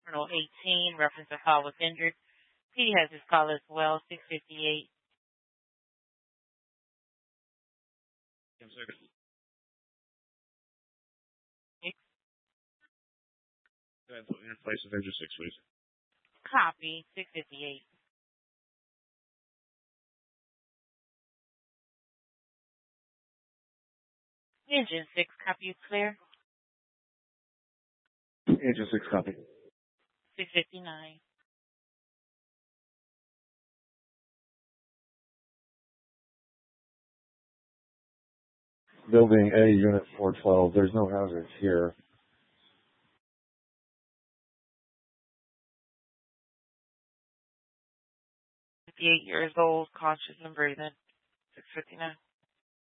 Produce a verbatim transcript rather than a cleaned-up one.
Colonel eighteen, reference a call was injured. P has his call as well, six fifty-eight. Yes, sir. Go ahead and put me in place of engine six, please. Copy, six fifty-eight. Engine six, copy is clear. Engine six, copy. six fifty-nine. Building A, Unit four twelve. There's no hazards here. fifty-eight years old, conscious and breathing. six fifty-nine.